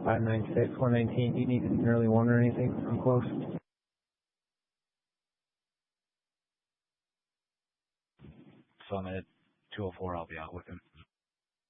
596, 119. Do you need an early one or anything? I'm close. So I'm at 204. I'll be out with him.